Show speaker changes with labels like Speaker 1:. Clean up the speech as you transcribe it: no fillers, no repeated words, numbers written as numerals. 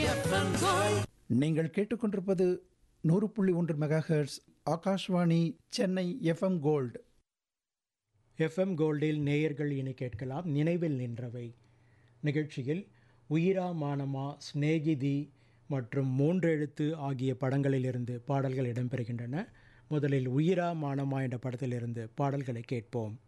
Speaker 1: FM gold.
Speaker 2: நீங்கள் கேட்டுக்கொண்டிருப்பது 100.1 megahertz Akashvani Chennai FM gold.
Speaker 3: FM கோல்டில் நேயர்கள் இனி கேட்கலாம் நினைவில் நின்றவை. நிகழ்ச்சியில் உயிரா மானமா, ஸ்நேகிதி மற்றும் மூன்றெழுத்து ஆகிய படங்களிலிருந்து பாடல்கள் இடம்பெறுகின்றன. முதலில் உயிரா மானமா என்ற படத்திலிருந்து பாடல்களை கேட்போம்.